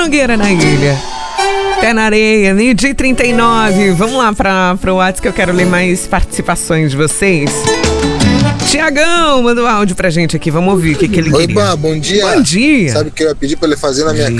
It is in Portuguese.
Nogueira na ilha. Pé na areia, meio-dia e 39. Vamos lá pro WhatsApp que eu quero ler mais participações de vocês. Tiagão, manda um áudio pra gente aqui, vamos ouvir o que ele queria. Oi, bom dia. Bom dia. Sabe o que eu ia pedir pra ele fazer na minha